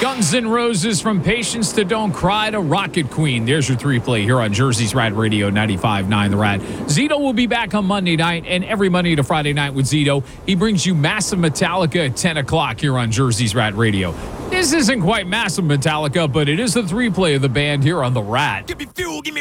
Guns N' Roses, from Patience to Don't Cry to Rocket Queen. There's your 3-play here on Jersey's Rad Radio 95.9 The Rad. Zito will be back on Monday night, and every Monday to Friday night with Zito, he brings you Massive Metallica at 10 o'clock here on Jersey's Rad Radio. This isn't quite Massive Metallica, but it is the 3-play of the band here on The Rad. Give me fuel, give me